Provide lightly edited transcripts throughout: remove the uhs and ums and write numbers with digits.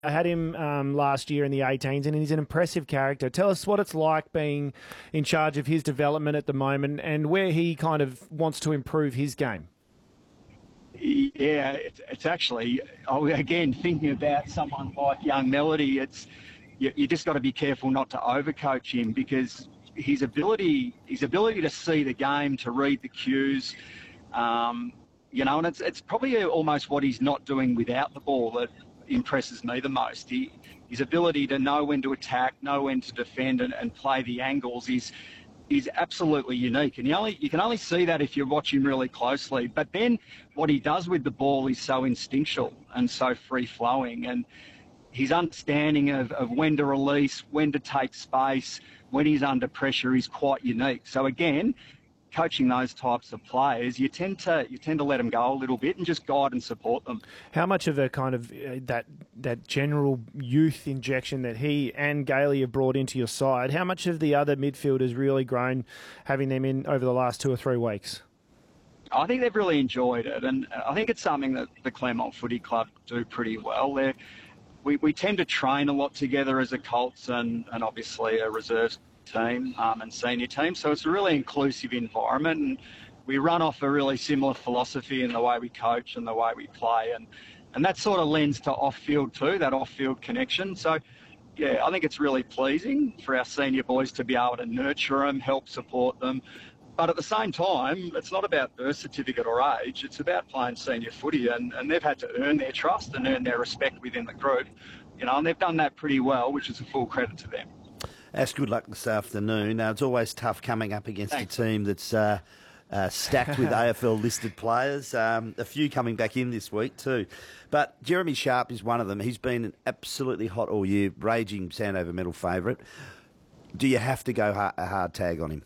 I had him last year in the 18s, and he's an impressive character. Tell us what it's like being in charge of his development at the moment and where he kind of wants to improve his game. Yeah, it's actually, again, thinking about someone like young Melody, you just got to be careful not to overcoach him, because his ability to see the game, to read the cues, and it's probably almost what he's not doing without the ball that impresses me the most. His ability to know when to attack, know when to defend, and play the angles is absolutely unique. And you can only see that if you watch him really closely. But then what he does with the ball is so instinctual and so free-flowing. And his understanding of when to release, when to take space, when he's under pressure is quite unique. So again, coaching those types of players, you tend to let them go a little bit and just guide and support them. How much of a kind of that general youth injection that he and Gailey have brought into your side, how much of the other midfielders really grown having them in over the last 2 or 3 weeks? I think they've really enjoyed it, and I think it's something that the Claremont Footy Club do pretty well. We tend to train a lot together as a Colts and obviously a reserves team and senior team, so it's a really inclusive environment, and we run off a really similar philosophy in the way we coach and the way we play, and that sort of lends to off-field too, that off-field connection. So yeah, I think it's really pleasing for our senior boys to be able to nurture them, help support them, but at the same time, it's not about birth certificate or age, it's about playing senior footy, and they've had to earn their trust and earn their respect within the group, and they've done that pretty well, which is a full credit to them. Ash, good luck this afternoon. It's always tough coming up against a team that's stacked with AFL-listed players. A few coming back in this week too. But Jeremy Sharp is one of them. He's been absolutely hot all year, raging Sandover medal favourite. Do you have to go a hard tag on him?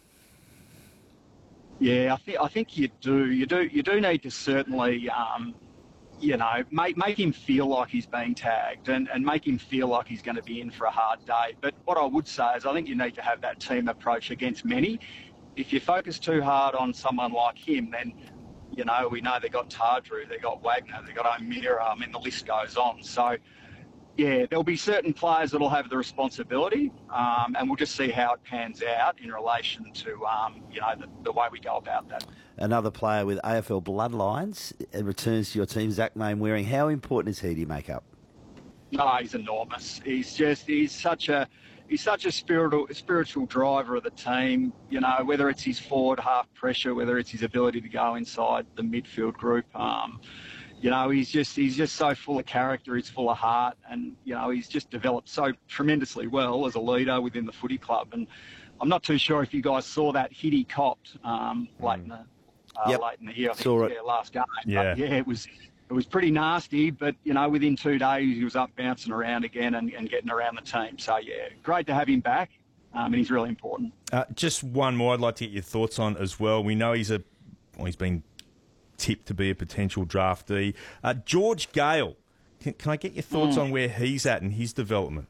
Yeah, I think you do. You do need to certainly... make him feel like he's being tagged and make him feel like he's going to be in for a hard day. But what I would say is I think you need to have that team approach against many. If you focus too hard on someone like him, then, we know they've got Tardrew, they've got Wagner, they've got O'Meara, the list goes on. So, yeah, there'll be certain players that'll have the responsibility, and we'll just see how it pans out in relation to, the way we go about that. Another player with AFL bloodlines returns to your team, Zach Mainwaring. How important is he to your makeup? No, he's enormous. He's such a spiritual driver of the team. Whether it's his forward half pressure, whether it's his ability to go inside the midfield group. He's just so full of character. He's full of heart, and he's just developed so tremendously well as a leader within the footy club. And I'm not too sure if you guys saw that hit he copped late in the year. I think last game. Yeah, but, yeah, it was pretty nasty. But within 2 days he was up bouncing around again and getting around the team. So yeah, great to have him back, and he's really important. Just one more I'd like to get your thoughts on as well. We know he's been tipped to be a potential draftee. George Gale, can I get your thoughts on where he's at in his development?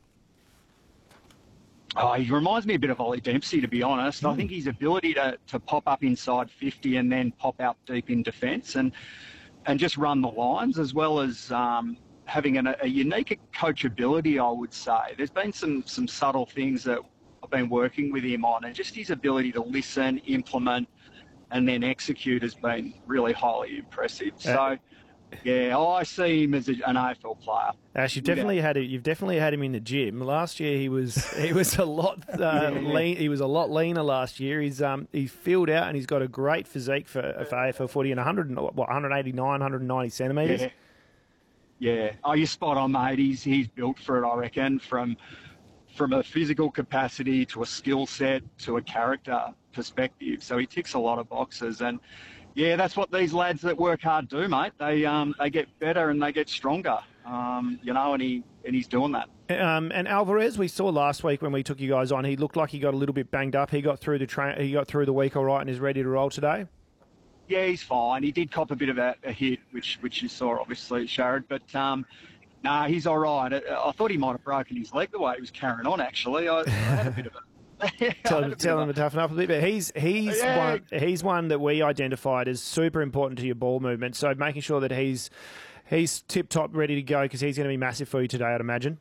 Oh, he reminds me a bit of Ollie Dempsey, to be honest. I think his ability to pop up inside 50 and then pop out deep in defence and just run the lines, as well as having a unique coachability, I would say. There's been some subtle things that I've been working with him on, and just his ability to listen, implement, and then execute has been really highly impressive. So, yeah, I see him as an AFL player. Ash, you've definitely had him in the gym. Last year he was a lot lean. He was a lot leaner last year. He's filled out and he's got a great physique for AFL footy, and 189, 190 centimetres. Yeah. Oh, you're spot on, mate. He's built for it, I reckon, from a physical capacity to a skill set to a character perspective. So he ticks a lot of boxes, and yeah, that's what these lads that work hard do, mate. They get better and they get stronger, and he's doing that. And Alvarez, we saw last week when we took you guys on, he looked like he got a little bit banged up. He got through the week all right and is ready to roll today. Yeah, he's fine. He did cop a bit of a hit, which you saw obviously, Sharad, but he's all right. I thought he might have broken his leg the way he was carrying on. Actually, I had a bit of a. Tell him to toughen up a bit, but he's one that we identified as super important to your ball movement. So making sure that he's tip top, ready to go, because he's going to be massive for you today, I'd imagine.